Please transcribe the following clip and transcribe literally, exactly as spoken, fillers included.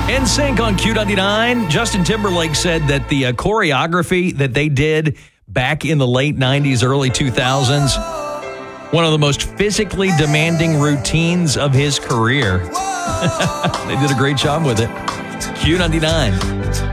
N Sync on Q ninety-nine. Justin Timberlake said that the uh, choreography that they did back in the late nineties, early two thousands, one of the most physically demanding routines of his career. They did a great job with it. Q ninety-nine.